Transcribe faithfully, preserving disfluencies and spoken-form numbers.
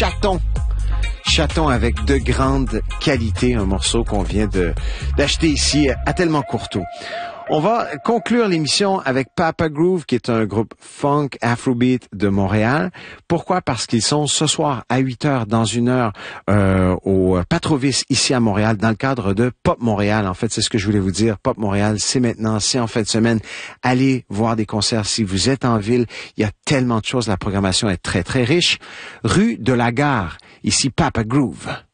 Chaton. Chaton avec de grandes qualités, un morceau qu'on vient de d'acheter ici à Tellement Courteau. On va conclure l'émission avec Papa Groove, qui est un groupe funk afrobeat de Montréal. Pourquoi? Parce qu'ils sont ce soir à huit heures, dans une heure, euh, au Patrovis, ici à Montréal, dans le cadre de Pop Montréal. En fait, c'est ce que je voulais vous dire. Pop Montréal, c'est maintenant, c'est en fin de semaine. Allez voir des concerts si vous êtes en ville. Il y a tellement de choses. La programmation est très, très riche. Rue de la Gare, ici Papa Groove.